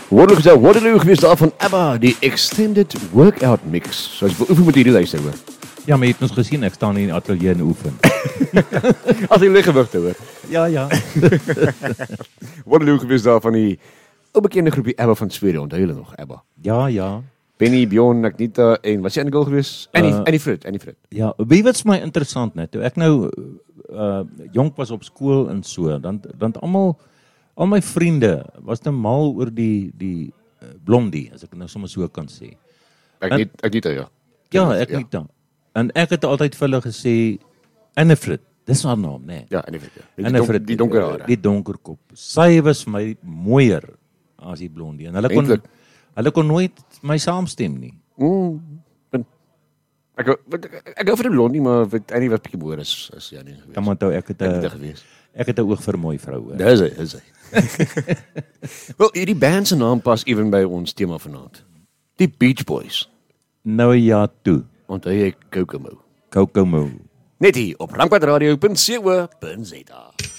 Waterloo geweest daar van ABBA, die Extended Workout Mix. So as beoefen moet hierdie luister hoor. Ja, maar jy het ons gesien, ek staan in die ateljee en oefen. As jy liggewigte hoor. Ja. Waterloo geweest daar van die onbekende groepie ABBA van Swede, onthou julle nog ABBA? Ja. Benny, Bjorn, Agneta en was jy in die goal geweest? Annie Frit. Ja, wie wat's my interessant net, toe ek nou jonk was op skool en so, dan al my vriende was nou mal oor die Blondie, as ek nou sommer so kan sê. Agneta, ja. Ja, Agneta. En ek het altyd vir hulle gesê, Annie Frit, dis haar naam, né? Ja, Annie Frit. Die donker hare. Die donker kop. Sy was vir my mooier as die Blondie. En hulle kon nooit my saamstem nie. Ek hou vir die Blondie, maar Annie was bietjie mooier as jy nie geweest. Kom onthou, ek het 'n oog vir mooi vroue. Dis hy. Wel, hierdie band se naam pas ewen by ons tema vanaand. Die Beach Boys. Nou ja toe. Onthou jy Kokomo? Kokomo. Net hier op Rankwadradio.co.za.